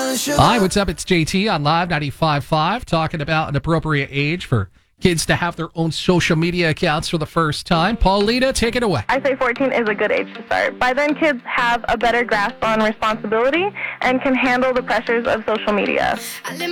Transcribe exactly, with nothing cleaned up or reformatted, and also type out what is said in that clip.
Hi, what's up? It's J T on Live ninety-five point five talking about an appropriate age for kids to have their own social media accounts for the first time. Paulina, take it away. I say fourteen is a good age to start. By then, kids have a better grasp on responsibility and can handle the pressures of social media.